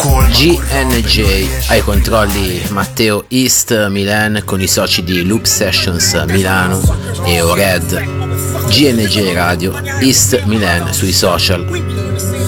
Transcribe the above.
GNJ ai controlli Matteo East Milan con i soci di Loop Sessions Milano e Ored. GNJ Radio East Milan sui social.